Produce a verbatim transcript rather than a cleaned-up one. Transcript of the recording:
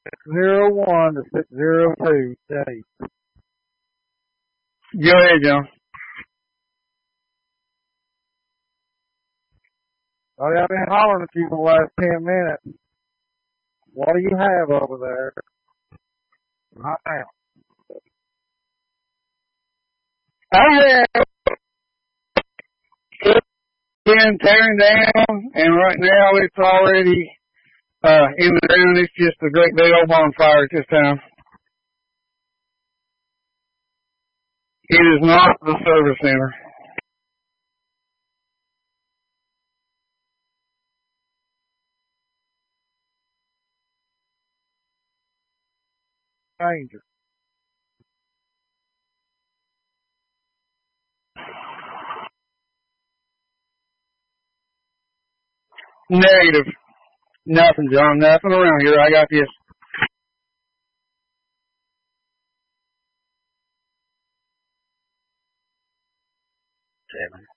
zero one to six zero two, Dave. Go ahead, John. Oh, yeah, I've been hollering at you for the last ten minutes. What do you have over there? Right now. I have been tearing down, and right now it's already uh, in the ground. It's just a great big old bonfire at this time. It is not the service center. Danger. Negative. Nothing, John. Nothing around here. I got this. Seven.